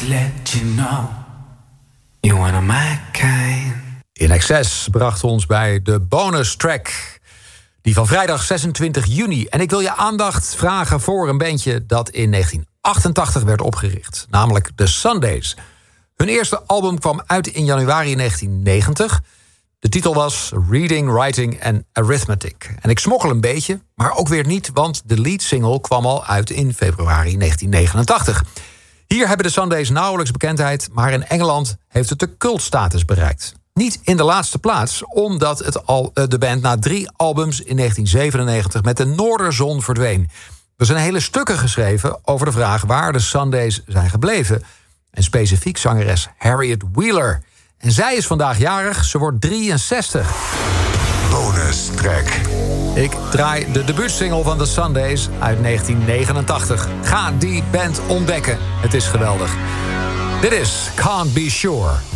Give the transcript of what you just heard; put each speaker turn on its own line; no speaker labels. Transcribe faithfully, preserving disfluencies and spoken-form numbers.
to let you know you're one of my kind.
In Excess bracht ons bij de bonus track. Die van vrijdag zesentwintig juni. En ik wil je aandacht vragen voor een bandje dat in negentien achtentachtig werd opgericht. Namelijk The Sundays. Hun eerste album kwam uit in januari negentien negentig. De titel was Reading, Writing and Arithmetic. En ik smokkel een beetje, maar ook weer niet, want de lead single kwam al uit in februari negentien negenentachtig. Hier hebben de Sundays nauwelijks bekendheid, maar in Engeland heeft het de cultstatus bereikt. Niet in de laatste plaats, omdat het al, de band na drie albums in negentien zevenennegentig met de Noorderzon verdween. Er zijn hele stukken geschreven over de vraag waar de Sundays zijn gebleven. En specifiek zangeres Harriet Wheeler. En zij is vandaag jarig, ze wordt drieënzestig.
Bonus track.
Ik draai de debuutsingle van The Sundays uit negentien negenentachtig. Ga die band ontdekken, het is geweldig. Dit is Can't Be Sure.